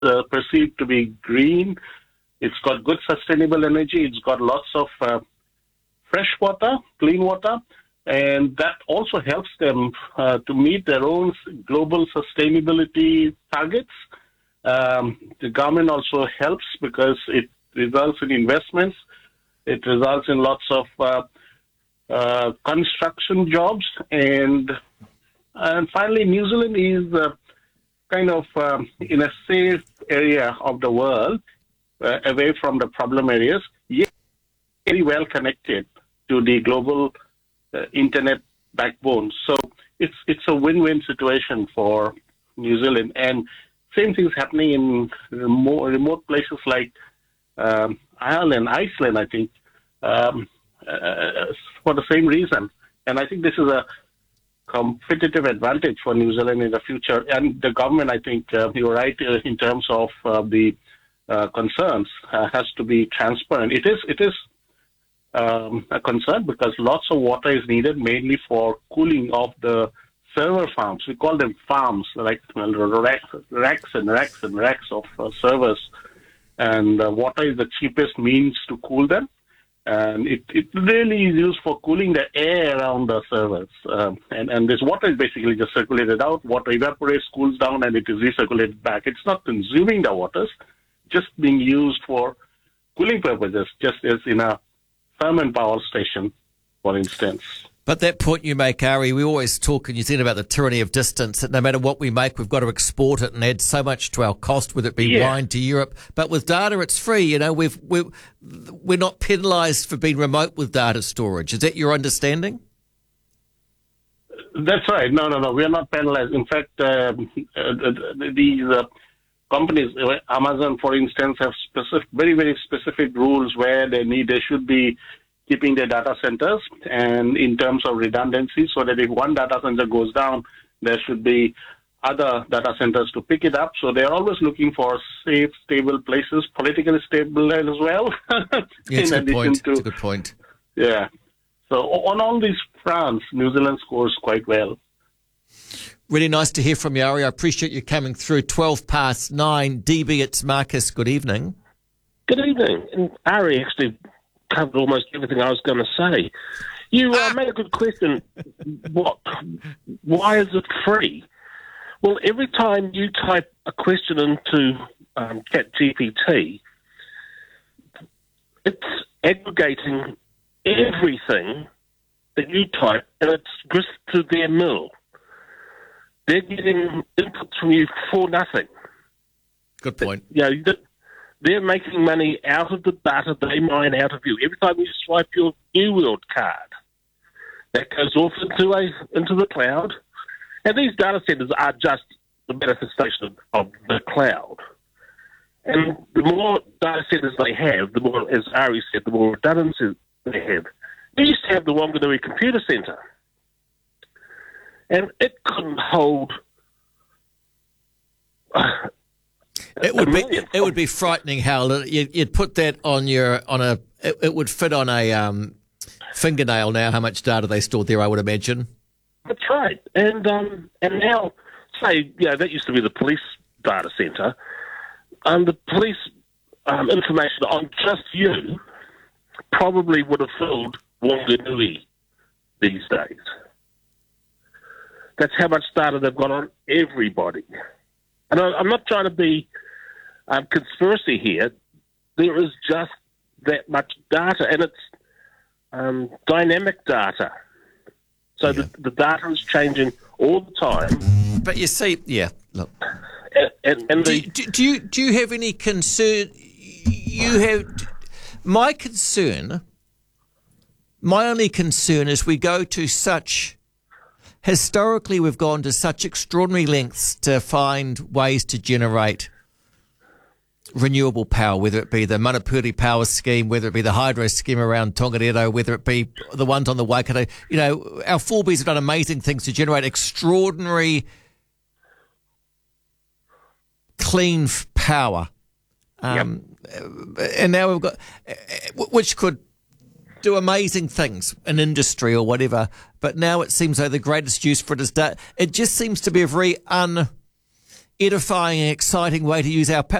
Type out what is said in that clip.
perceived to be green. It's got good sustainable energy. It's got lots of fresh water, clean water, and that also helps them to meet their own global sustainability targets. The government also helps because it results in investments. It results in lots of construction jobs, and finally, New Zealand is kind of in a safe area of the world, away from the problem areas, yet very well connected to the global internet backbone. So it's a win-win situation for New Zealand, and same things happening in more remote places like Ireland, Iceland, I think, for the same reason. And I think this is a competitive advantage for New Zealand in the future. And the government, I think, you're right in terms of the concerns, has to be transparent. It is a concern because lots of water is needed, mainly for cooling of the server farms. We call them farms, like racks and racks and racks of servers. And water is the cheapest means to cool them. And it really is used for cooling the air around the servers. And this water is basically just circulated out. Water evaporates, cools down, and it is recirculated back. It's not consuming the waters, just being used for cooling purposes, just as in a thermal power station, for instance. But that point you make, Ari, we always talk in New Zealand about the tyranny of distance, that no matter what we make, we've got to export it and add so much to our cost, whether it be wine to Europe. But with data, it's free. You know, we're not penalised for being remote with data storage. Is that your understanding? That's right. No. We are not penalised. In fact, these companies, Amazon, for instance, have very, very specific rules where they should be keeping their data centers, and in terms of redundancy, so that if one data center goes down, there should be other data centers to pick it up. So they're always looking for safe, stable places, politically stable as well. It's a good point. Yeah. So on all these fronts, New Zealand scores quite well. Really nice to hear from you, Ari. I appreciate you coming through. 9:12. DB, it's Marcus. Good evening. Good evening. And Ari actually covered almost everything I was going to say. You made a good question. Why is it free? Well, every time you type a question into ChatGPT, it's aggregating everything that you type, and it's grist to their mill. They're getting inputs from you for nothing. Good point. They're making money out of the data they mine out of you. Every time you swipe your New World card, that goes off into the cloud. And these data centers are just the manifestation of the cloud. And the more data centers they have, the more, as Ari said, the more redundancy they have. We used to have the Wanganui Computer Centre, and it couldn't hold. It would be frightening, Hal. You'd put that it would fit on a fingernail now, how much data they stored there, I would imagine. That's right. And now, say, that used to be the police data centre. The police information on just you probably would have filled Wanganui these days. That's how much data they've got on everybody. And I'm not trying to be conspiracy here. There is just that much data, and it's dynamic data. So the data is changing all the time. But you see, look. And do you have any concern? My only concern is we go to such. Historically, we've gone to such extraordinary lengths to find ways to generate renewable power, whether it be the Manapuri Power Scheme, whether it be the hydro scheme around Tongariro, whether it be the ones on the Waikato. Our 4Bs have done amazing things to generate extraordinary clean power. And now we've got, which could do amazing things in industry or whatever, but now it seems like the greatest use for it is that it just seems to be a very edifying and exciting way to use our